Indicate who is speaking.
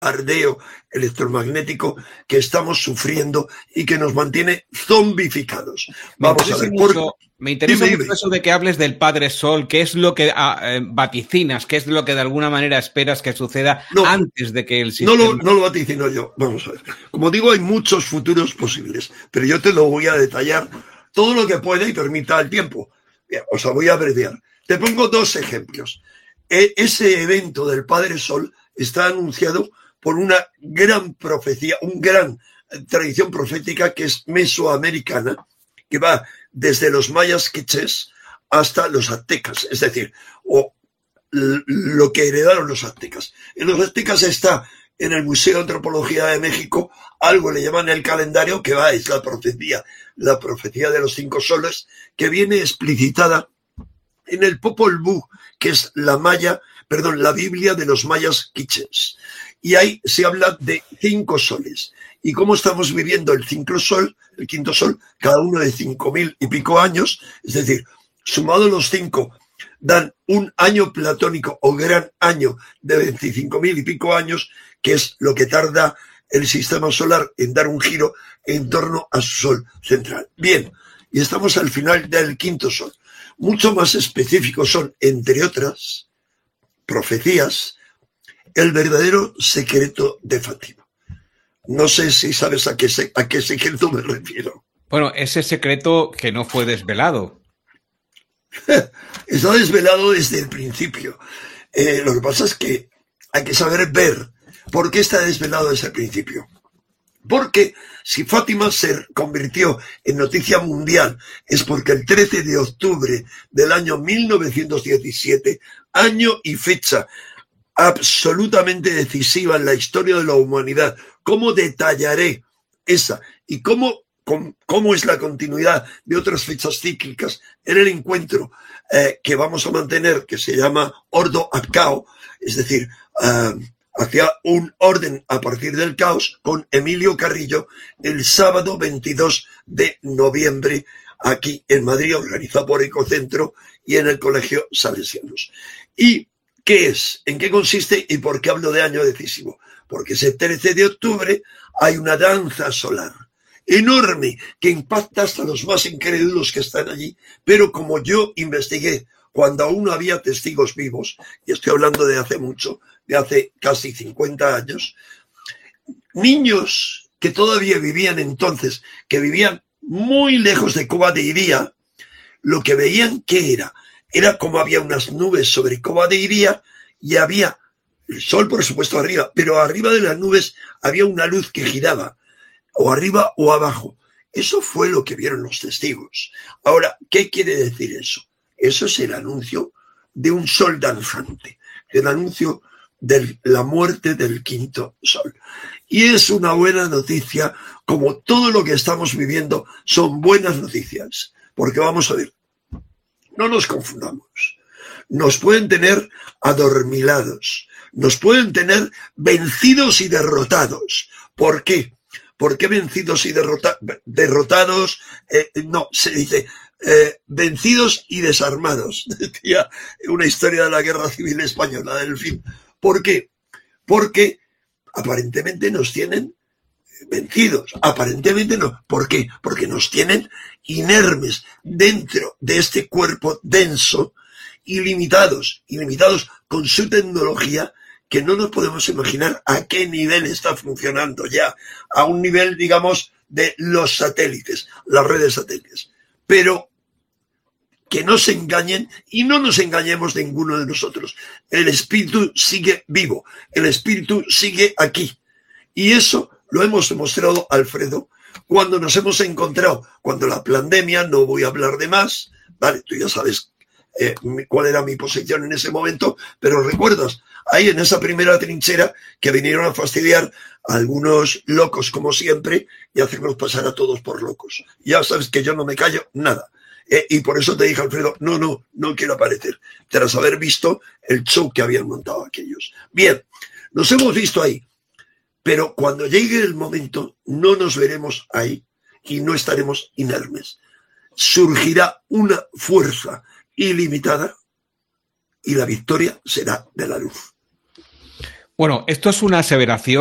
Speaker 1: bombardeo electromagnético que estamos sufriendo y que nos mantiene zombificados. Vamos a ver.
Speaker 2: Me interesa mucho eso de que hables del Padre Sol. ¿Qué es lo que vaticinas? ¿Qué es lo que de alguna manera esperas que suceda antes de que el sistema...
Speaker 1: No lo vaticino yo. Vamos a ver. Como digo, hay muchos futuros posibles, pero yo te lo voy a detallar todo lo que pueda y permita el tiempo. Bien, o sea, voy a abreviar. Te pongo 2 ejemplos. Ese evento del Padre Sol está anunciado por una gran profecía, una gran tradición profética que es mesoamericana, que va desde los mayas quichés hasta los aztecas, es decir, lo que heredaron los aztecas. En los aztecas está en el Museo de Antropología de México, algo le llaman el calendario, que es la profecía de los 5 soles, que viene explicitada en el Popol Vuh, que es la Biblia de los mayas quichés. Y ahí se habla de 5 soles. Y cómo estamos viviendo el quinto sol, cada uno de 5.000 y pico años, es decir, sumado los 5, dan un año platónico o gran año de 25.000 y pico años, que es lo que tarda el sistema solar en dar un giro en torno a su sol central. Bien, y estamos al final del quinto sol. Mucho más específicos son, entre otras profecías, el verdadero secreto de Fátima. No sé si sabes a qué secreto me refiero.
Speaker 2: Bueno, ese secreto que no fue desvelado.
Speaker 1: Está desvelado desde el principio. Lo que pasa es que hay que saber ver por qué está desvelado desde el principio. Porque si Fátima se convirtió en noticia mundial es porque el 13 de octubre del año 1917, año y fecha absolutamente decisiva en la historia de la humanidad, cómo detallaré esa y cómo es la continuidad de otras fechas cíclicas en el encuentro que vamos a mantener, que se llama Ordo ad Cao, es decir, hacia un orden a partir del caos, con Emilio Carrillo, el sábado 22 de noviembre, aquí en Madrid, organizado por Ecocentro y en el Colegio Salesianos. ¿Y qué es? ¿En qué consiste? ¿Y por qué hablo de año decisivo? Porque ese 13 de octubre hay una danza solar enorme que impacta hasta los más incrédulos que están allí, pero como yo investigué cuando aún no había testigos vivos, y estoy hablando de hace mucho, de hace casi 50 años, niños que todavía vivían entonces, que vivían muy lejos de Cova de Iría, lo que veían que era como había unas nubes sobre Cova de Iría y había el sol, por supuesto, arriba, pero arriba de las nubes había una luz que giraba, o arriba o abajo. Eso fue lo que vieron los testigos. Ahora, ¿qué quiere decir eso? Eso es el anuncio de un sol danzante, el anuncio de la muerte del quinto sol. Y es una buena noticia, como todo lo que estamos viviendo son buenas noticias, porque vamos a ver, no nos confundamos. Nos pueden tener adormilados, nos pueden tener vencidos y derrotados. ¿Por qué? ¿Por qué vencidos y derrotados? No, se dice vencidos y desarmados. Decía una historia de la Guerra Civil Española, del film. ¿Por qué? Porque aparentemente nos tienen vencidos. Aparentemente no. ¿Por qué? Porque nos tienen inermes dentro de este cuerpo denso y limitados con su tecnología, que no nos podemos imaginar a qué nivel está funcionando ya, a un nivel, digamos, de los satélites, las redes satélites. Pero que no se engañen y no nos engañemos ninguno de nosotros. El espíritu sigue vivo, el espíritu sigue aquí. Y eso lo hemos demostrado, Alfredo, cuando nos hemos encontrado, cuando la pandemia, no voy a hablar de más, vale, tú ya sabes cuál era mi posición en ese momento, pero recuerdas, ahí en esa primera trinchera que vinieron a fastidiar a algunos locos como siempre y hacernos pasar a todos por locos. Ya sabes que yo no me callo nada. Y por eso te dije, Alfredo, no quiero aparecer, tras haber visto el show que habían montado aquellos. Bien, nos hemos visto ahí, pero cuando llegue el momento no nos veremos ahí y no estaremos inermes. Surgirá una fuerza ilimitada y la victoria será de la luz.
Speaker 2: Bueno, esto es una aseveración